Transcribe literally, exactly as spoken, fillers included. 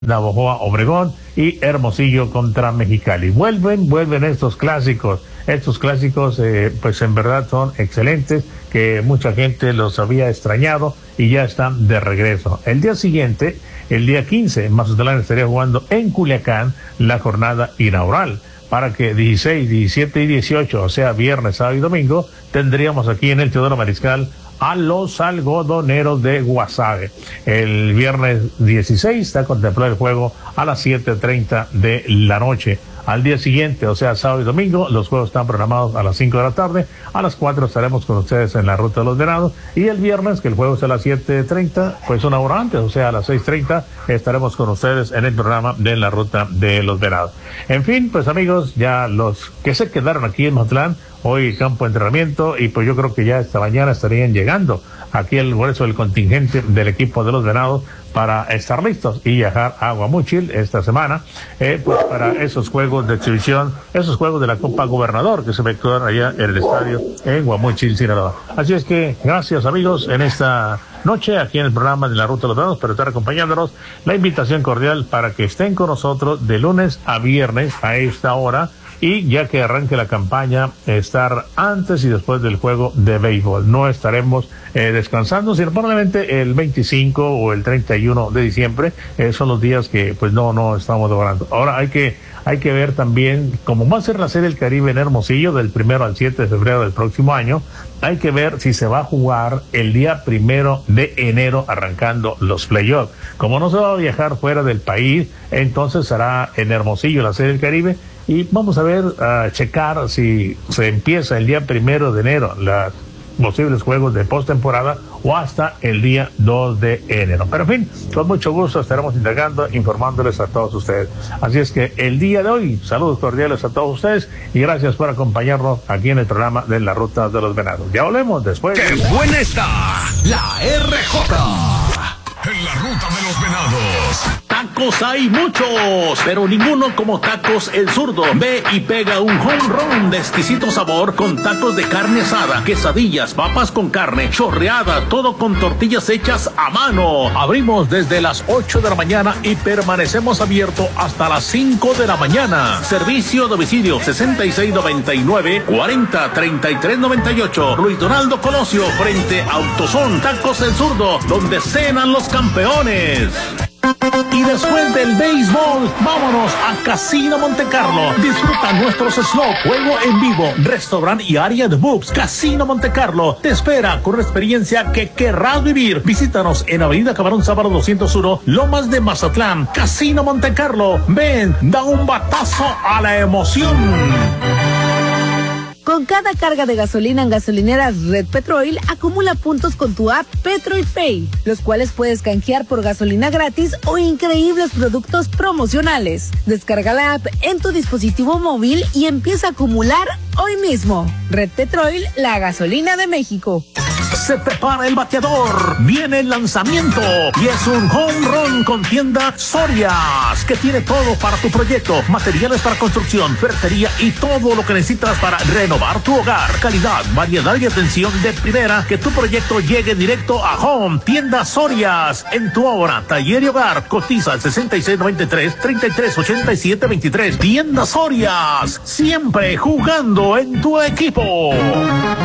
Navojoa Obregón y Hermosillo contra Mexicali. Vuelven, vuelven estos clásicos. Estos clásicos, eh, pues en verdad son excelentes, que mucha gente los había extrañado y ya están de regreso. El día siguiente, el día quince, Mazatlán estaría jugando en Culiacán la jornada inaugural, para que dieciséis, diecisiete y dieciocho, o sea, viernes, sábado y domingo, tendríamos aquí en el Teodoro Mariscal a los algodoneros de Guasave. El viernes dieciséis está contemplado el juego a las siete treinta de la noche. Al día siguiente, o sea, sábado y domingo, los juegos están programados a las cinco de la tarde. A las cuatro estaremos con ustedes en la Ruta de los Venados. Y el viernes, que el juego es a las siete treinta, pues una hora antes, o sea, a las seis treinta, estaremos con ustedes en el programa de la Ruta de los Venados. En fin, pues amigos, ya los que se quedaron aquí en Mazatlán, hoy campo de entrenamiento, y pues yo creo que ya esta mañana estarían llegando aquí el grueso del contingente del equipo de los Venados para estar listos y viajar a Guamúchil esta semana, eh, pues para esos juegos de exhibición, esos juegos de la Copa Gobernador que se efectúan allá en el estadio en Guamúchil, Sinaloa. Así es que gracias amigos en esta noche aquí en el programa de la Ruta de los Venados por estar acompañándonos. La invitación cordial para que estén con nosotros de lunes a viernes a esta hora, y ya que arranque la campaña, estar antes y después del juego de béisbol. No estaremos eh, descansando, sino probablemente el veinticinco o el treinta y uno de diciembre, eh, son los días que pues no, no estamos logrando. Ahora hay que, hay que ver también cómo va a ser la Serie del Caribe en Hermosillo del primero al siete de febrero del próximo año. Hay que ver si se va a jugar el día primero de enero arrancando los playoffs. Como no se va a viajar fuera del país, entonces será en Hermosillo la Serie del Caribe. Y vamos a ver, a uh, checar si se empieza el día primero de enero los posibles juegos de postemporada o hasta el día dos de enero. Pero en fin, con mucho gusto estaremos indagando, informándoles a todos ustedes. Así es que el día de hoy, saludos cordiales a todos ustedes y gracias por acompañarnos aquí en el programa de la Ruta de los Venados. Ya volvemos después. ¡Qué buena está la R J! En la Ruta de los Venados. Tacos hay muchos, pero ninguno como Tacos El Zurdo. Ve y pega un home run de exquisito sabor con tacos de carne asada, quesadillas, papas con carne, chorreada, todo con tortillas hechas a mano. Abrimos desde las ocho de la mañana y permanecemos abiertos hasta las cinco de la mañana. Servicio a domicilio sesenta y seis noventa y nueve, cuarenta treinta y tres noventa y ocho. Luis Donaldo Colosio frente a Autosón. Tacos El Zurdo, donde cenan los campeones. Y después del béisbol, vámonos a Casino Monte Carlo. Disfruta nuestros slots, juego en vivo, restaurante y área de boobs. Casino Monte Carlo te espera con una experiencia que querrás vivir. Visítanos en Avenida Camarón Sábado doscientos uno, Lomas de Mazatlán. Casino Monte Carlo. Ven, da un batazo a la emoción. Con cada carga de gasolina en gasolineras Red Petrol, acumula puntos con tu app Petrol Pay, los cuales puedes canjear por gasolina gratis o increíbles productos promocionales. Descarga la app en tu dispositivo móvil y empieza a acumular hoy mismo. Red Petrol, la gasolina de México. Se prepara el bateador, viene el lanzamiento y es un home run con tienda Sorias, que tiene todo para tu proyecto, materiales para construcción, ferretería y todo lo que necesitas para renovar tu hogar. Calidad, variedad y atención de primera, que tu proyecto llegue directo a home. Tienda Sorias, en tu obra, taller y hogar. Cotiza al sesenta y seis noventa y tres, treinta y tres ochenta y siete veintitrés. Tienda Sorias, siempre jugando en tu equipo.